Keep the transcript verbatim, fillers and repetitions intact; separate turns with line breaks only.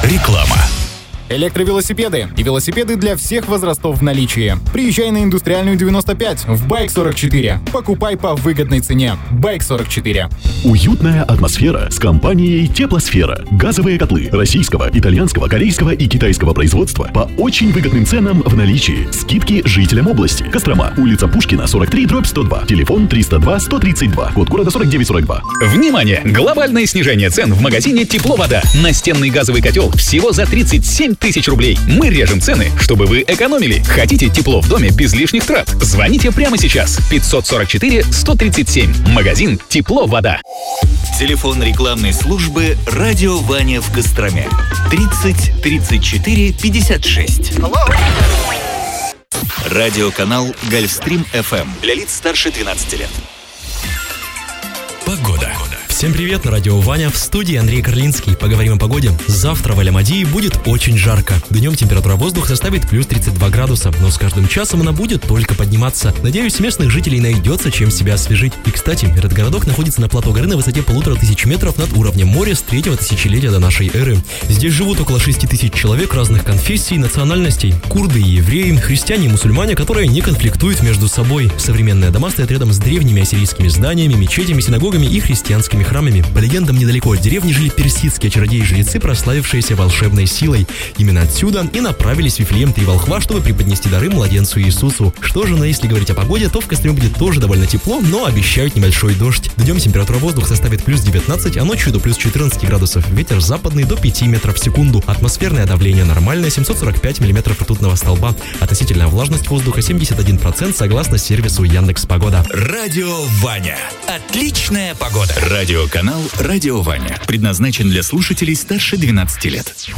Реклама.
Электровелосипеды и велосипеды для всех возрастов в наличии. Приезжай на Индустриальную девяносто пять в Байк сорок четыре. Покупай по выгодной цене. Байк сорок четыре.
Уютная атмосфера с компанией Теплосфера. Газовые котлы российского, итальянского, корейского и китайского производства по очень выгодным ценам в наличии. Скидки жителям области. Кострома, улица Пушкина, сорок три, дробь сто два. Телефон триста два сто тридцать два. Код города сорок девять сорок два.
Внимание! Глобальное снижение цен в магазине «Тепло-вода». Настенный газовый котел всего за тридцать семь тысяч рублей. Мы режем цены, чтобы вы экономили. Хотите тепло в доме без лишних трат? Звоните прямо сейчас. пятьсот сорок четыре сто тридцать семь. Магазин «Тепло-вода».
Телефон рекламной службы «Радио Ваня» в Костроме. тридцать тридцать четыре пятьдесят шесть. Радиоканал «Гольфстрим эф эм» для лиц старше двенадцати лет.
Погода.
Всем привет, на радио Ваня, в студии Андрей Карлинский. Поговорим о погоде. Завтра в Аль-Амадии будет очень жарко. Днем температура воздуха составит плюс тридцать два градуса, но с каждым часом она будет только подниматься. Надеюсь, местных жителей найдется чем себя освежить. И, кстати, этот городок находится на плато горы на высоте полутора тысяч метров над уровнем моря с третьего тысячелетия до нашей эры. Здесь живут около шести тысяч человек разных конфессий и национальностей. Курды и евреи, христиане и мусульмане, которые не конфликтуют между собой. Современные дома стоят рядом с древними ассирийскими зданиями, мечетями, синагогами и христианскими храмами. По легендам, недалеко от деревни жили персидские чародеи и жрецы, прославившиеся волшебной силой. Именно отсюда и направились в Вифлеем три волхва, чтобы преподнести дары младенцу Иисусу. Что же, но если говорить о погоде, то в Костроме будет тоже довольно тепло, но обещают небольшой дождь. Днем температура воздуха составит плюс девятнадцать, а ночью до плюс четырнадцать градусов. Ветер западный до пяти метров в секунду. Атмосферное давление нормальное, семьсот сорок пять миллиметров ртутного столба. Относительная влажность воздуха семьдесят один процент согласно сервису Яндекс.Погода.
Радио Ваня. Отличная погода.
Радиоканал «Радио Ваня» предназначен для слушателей старше двенадцати лет.